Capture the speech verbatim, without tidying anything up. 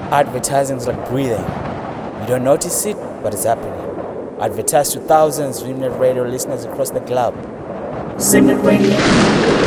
Advertising is like breathing. You don't notice it, but it's happening. Advertise to thousands of Simnet Radio listeners across the globe. Simnet Radio.